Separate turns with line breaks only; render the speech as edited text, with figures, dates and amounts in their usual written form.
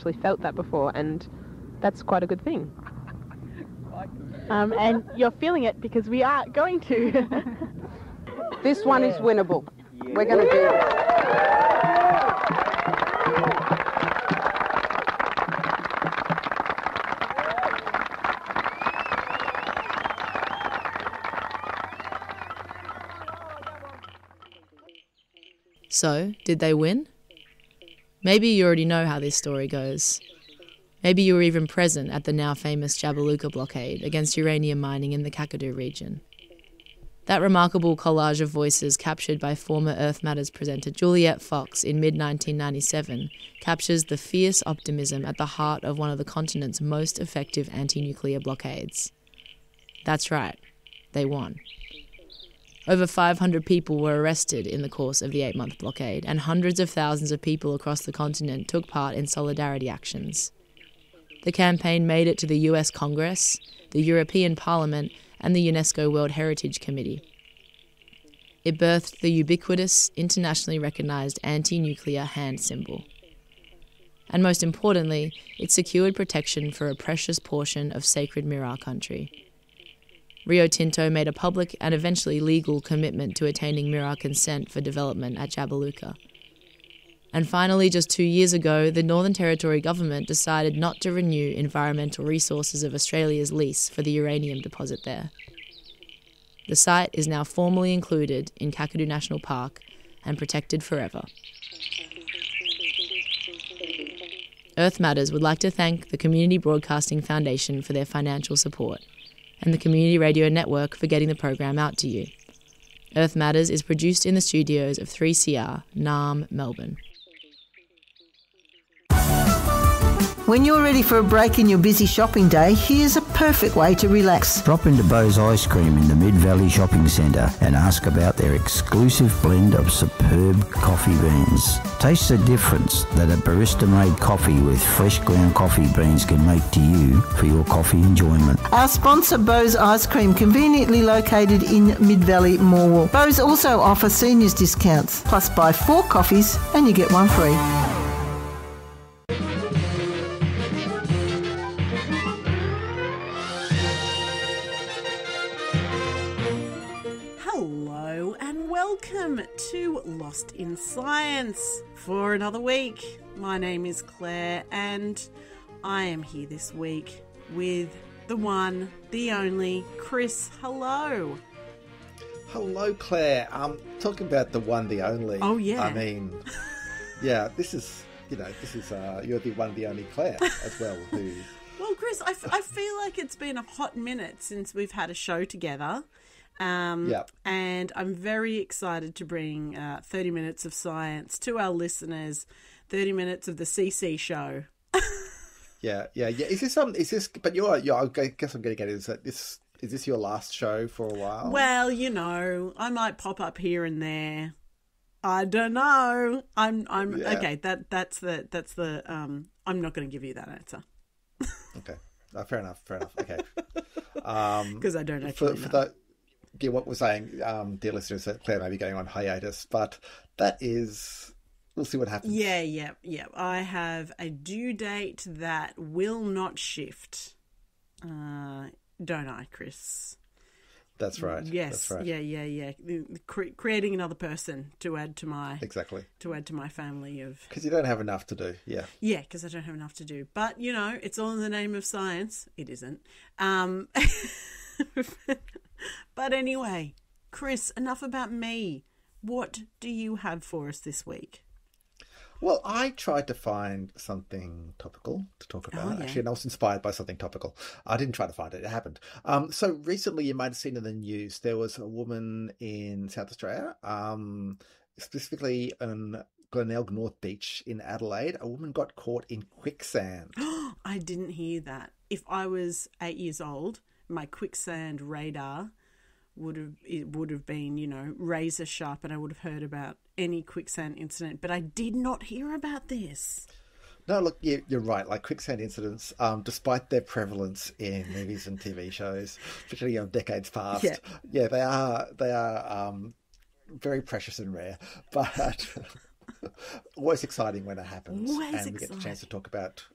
actually felt that before, and that's quite a good thing.
And you're feeling it because we are going to.
This one is winnable. We're going to do it.
So, did they win? Maybe you already know how this story goes. Maybe you were even present at the now famous Jabiluka blockade against uranium mining in the Kakadu region. That remarkable collage of voices captured by former Earth Matters presenter Juliette Fox in mid-1997 captures the fierce optimism at the heart of one of the continent's most effective anti-nuclear blockades. That's right, they won. Over 500 people were arrested in the course of the 8-month blockade, and hundreds of thousands of people across the continent took part in solidarity actions. The campaign made it to the US Congress, the European Parliament, and the UNESCO World Heritage Committee. It birthed the ubiquitous, internationally recognised anti-nuclear hand symbol. And most importantly, it secured protection for a precious portion of sacred Mirarr country. Rio Tinto made a public and eventually legal commitment to attaining Mirarr consent for development at Jabiluka. And finally, just 2 years ago, the Northern Territory government decided not to renew Environmental Resources of Australia's lease for the uranium deposit there. The site is now formally included in Kakadu National Park and protected forever. Earth Matters would like to thank the Community Broadcasting Foundation for their financial support, and the Community Radio Network for getting the program out to you. Earth Matters is produced in the studios of 3CR, Naarm, Melbourne.
When you're ready for a break in your busy shopping day, here's a perfect way to relax.
Drop into Bo's Ice Cream in the Mid-Valley Shopping Centre and ask about their exclusive blend of superb coffee beans. Taste the difference that a barista-made coffee with fresh ground coffee beans can make to you for your coffee enjoyment.
Our sponsor, Bo's Ice Cream, conveniently located in Mid-Valley, Morwell. Bo's also offer seniors discounts, plus buy 4 coffees and you get 1 free.
Welcome to Lost in Science for another week. My name is Claire and I am here this week with the one, the only, Chris. Hello.
Hello, Claire. Talking about the one, the only.
Oh, yeah.
I mean, yeah, this is you're the one, the only Claire as well.
Well, Chris, I feel like it's been a hot minute since we've had a show together.
Yep.
And I'm very excited to bring 30 minutes of science to our listeners, 30 minutes of the CC show.
Yeah. Is this, but I guess I'm getting at is this your last show for a while?
Well, I might pop up here and there. I don't know. Okay. That's the I'm not going to give you that answer.
Okay. Fair enough. Okay.
Because I don't actually know.
Yeah, what we're saying, dear listeners, that Claire may be going on hiatus, but we'll see what happens.
Yeah. I have a due date that will not shift. Don't I, Chris?
That's right.
Yes.
That's right.
Yeah. Creating another person to add to my family of.
Because you don't have enough to do. Yeah.
Yeah, because I don't have enough to do. But it's all in the name of science. It isn't. But anyway, Chris, enough about me. What do you have for us this week?
Well, I tried to find something topical to talk about.
Oh, yeah.
Actually, and I was inspired by something topical. I didn't try to find it. It happened. So recently, you might have seen in the news, there was a woman in South Australia, specifically in Glenelg North Beach in Adelaide. A woman got caught in quicksand.
I didn't hear that. If I was 8 years old, my quicksand radar would have been, razor sharp, and I would have heard about any quicksand incident. But I did not hear about this.
No, look, you're right. Like quicksand incidents, despite their prevalence in movies and TV shows, particularly decades past, they are very precious and rare. But always exciting when it happens, we get the chance to talk about